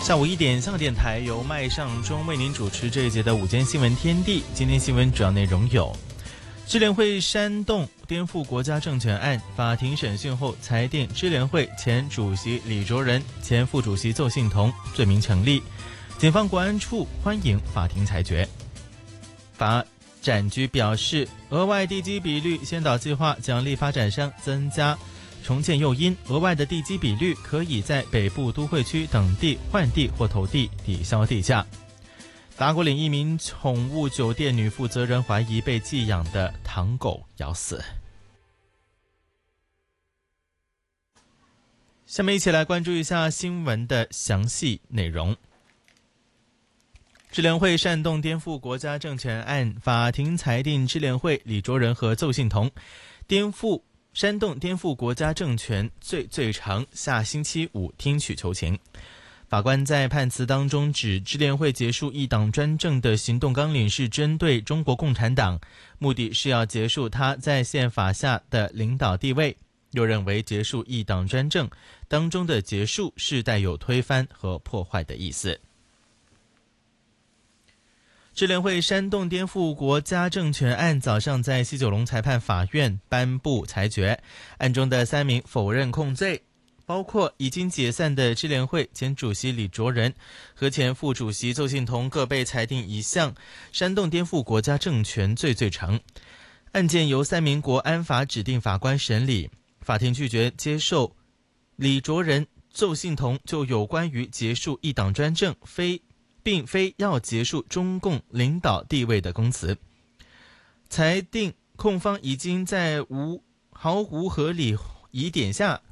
下午1点，香港电台由麦尚中为您主持这一节的午间新闻天地。今天新闻主要内容有：支联会煽动颠覆国家政权案，法庭审讯后裁定支联会前主席李卓人、前副主席邹幸同罪名成立。警方国安处欢迎法庭裁决。发展局表示，额外地基比率先导计划奖励发展商增加重建诱因，额外的地基比率可以在北部都会区等地换地或投地抵消地价。法国领一名宠物酒店女负责人怀疑被寄养的糖狗咬死。下面一起来关注一下新闻的详细内容。支联会煽动颠覆国家政权案，法庭裁定支联会李卓人和邹幸同煽动颠覆国家政权罪最长，下星期五听取求情。法官在判词当中指，支联会结束一党专政的行动纲领是针对中国共产党，目的是要结束他在宪法下的领导地位。又认为结束一党专政当中的结束是带有推翻和破坏的意思。支联会煽动颠覆国家政权案早上在西九龙裁判法院颁布裁决，案中的3名否认控罪，包括已经解散的支联会前主席李卓人和前副主席邹幸同各被裁定1项煽动颠覆国家政权罪最长。案件由3名国安法指定法官审理，法庭拒绝接受李卓人、邹幸同就有关于结束一党专政并非要结束中共领导地位的供词，裁定控方已经在毫无合理疑点下